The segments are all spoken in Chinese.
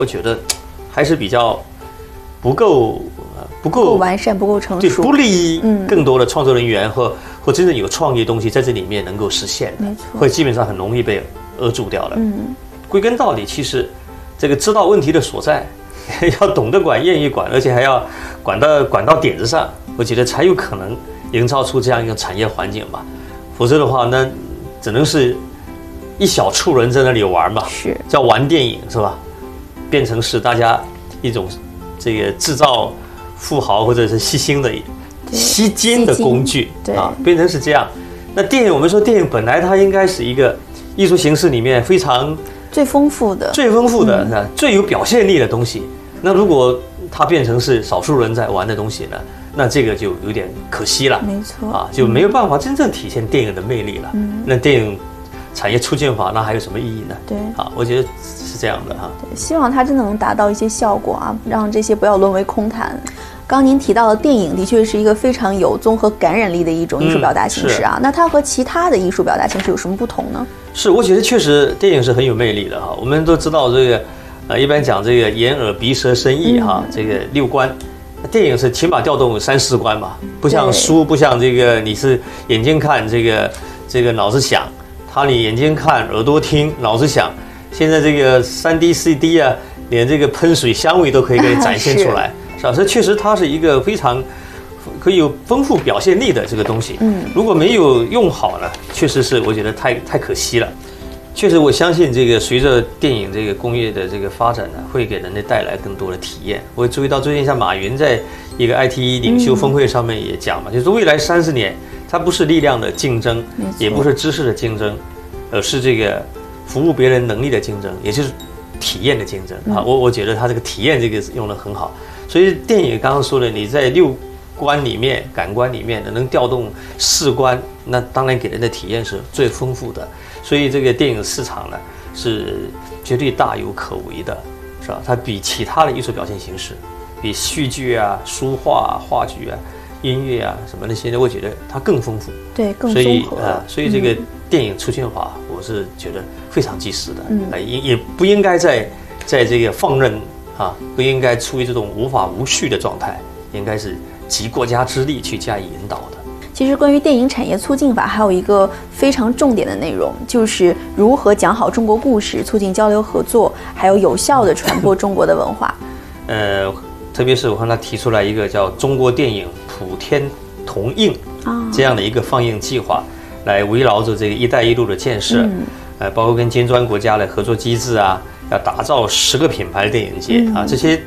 我觉得还是比较不够完善，不够成熟， 对，不利于更多的创作人员或真正有创意的东西在这里面能够实现的， 没错， 会基本上很容易被扼住掉了。归根到底，其实这个知道问题的所在，要懂得管，愿意管，而且还要管到点子上，我觉得才有可能营造出这样一个产业环境吧。否则的话，那只能是一小撮人在那里玩嘛， 是叫玩电影是吧？变成是大家一种这个制造富豪或者是吸金的工具啊，变成是这样。那电影，我们说电影本来它应该是一个艺术形式里面非常最丰富的、 最有表现力的东西。那如果它变成是少数人在玩的东西呢，那这个就有点可惜了。 没错啊，就没有办法真正体现电影的魅力了。那电影产业促进法那还有什么意义呢？ 对， 啊，我觉得是这样的哈。 对，希望它真的能达到一些效果啊，让这些不要沦为空谈。刚刚您提到的电影的确是一个非常有综合感染力的一种艺术表达形式啊，那它和其他的艺术表达形式有什么不同呢？ 是，我觉得确实电影是很有魅力的哈。我们都知道这个，一般讲这个眼耳鼻舌身意哈，这个六官，电影是起码调动3、4官嘛，不像书，不像这个你是眼睛看这个脑子想，你眼睛看耳朵听脑子想，现在这个3D、4D 啊，连这个喷水香味都可以给你展现出来。是吧？这确实它是一个非常可以有丰富表现力的这个东西。如果没有用好呢，确实是我觉得太可惜了。确实，我相信这个随着电影这个工业的这个发展呢，会给人类带来更多的体验。我注意到最近像马云在一个 IT 领袖峰会上面也讲嘛，就是未来30年，它不是力量的竞争，也不是知识的竞争，而是这个服务别人能力的竞争，也就是体验的竞争啊。我觉得他这个体验这个用得很好。所以电影刚刚说的，你在6官里面、感官里面能调动4官，那当然给人的体验是最丰富的。所以这个电影市场呢是绝对大有可为的，是吧？它比其他的艺术表现形式，比戏剧啊、书画、话剧啊、音乐啊什么那些，我觉得它更丰富， 对，更综合。 所以这个电影促进法，我是觉得非常及时的，也不应该在这个放任。不应该处于这种无法无序的状态，应该是集国家之力去加以引导的。 其实关于电影产业促进法还有一个非常重点的内容，就是如何讲好中国故事，促进交流合作，还有有效地传播中国的文化。 特别是我看他提出来一个叫中国电影普天同映这样的一个放映计划，来围绕着这个“一带一路”的建设，包括跟金砖国家的合作机制啊。要打造10个品牌的电影节啊，这些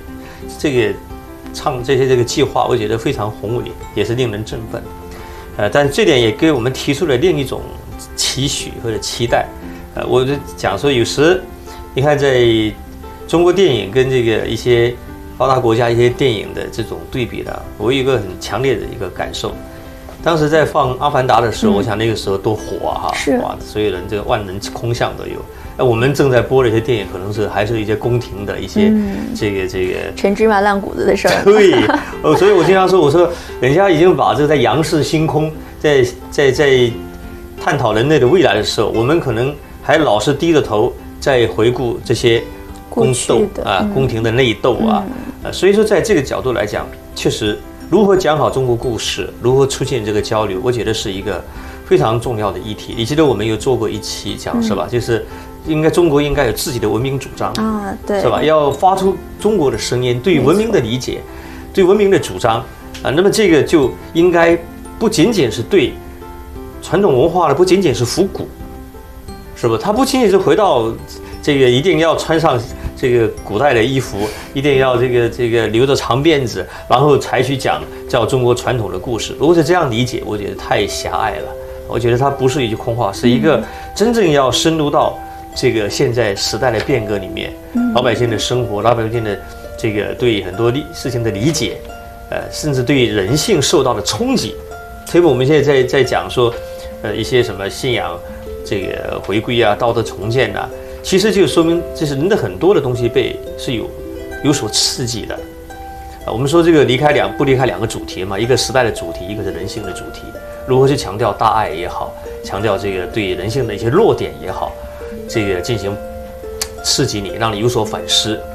计划，我觉得非常宏伟，也是令人振奋。但这点也给我们提出了另一种期许或者期待。我就讲说，有时你看，在中国电影跟这个一些发达国家一些电影的这种对比呢，我有一个很强烈的一个感受。当时在放《阿凡达》的时候，我想那个时候多火啊！哇，所有人这个万人空巷都有。我们正在播的一些电影，可能是还是一些宫廷的一些这个陈芝麻烂谷子的事儿。 对，所以我经常说，我说人家已经把这个在仰视星空，在探讨人类的未来的时候，我们可能还老是低着头在回顾这些宫斗啊、宫廷的内斗啊。所以说，在这个角度来讲，确实如何讲好中国故事，如何促进这个交流，我觉得是一个非常重要的议题。你记得我们有做过一期讲是吧？就是中国应该有自己的文明主张啊，对， 是吧？要发出中国的声音，对文明的理解，对文明的主张啊。那么这个就应该不仅仅是对传统文化的，不仅仅是复古，是吧？它不仅仅是回到这个一定要穿上这个古代的衣服，一定要这个留着长辫子，然后才去讲叫中国传统的故事。如果是这样理解，我觉得太狭隘了。我觉得它不是一句空话，是一个真正要深入到这个现在时代的变革里面，老百姓的生活，老百姓的这个对很多事情的理解，甚至对人性受到的冲击。特别我们现在在讲说，一些什么信仰这个回归啊、道德重建啊，其实就说明这是人的很多的东西是有所刺激的。我们说这个不离开两个主题嘛，一个时代的主题，一个是人性的主题。如何去强调大爱也好，强调这个对人性的一些弱点也好，这个进行刺激你，让你有所反思。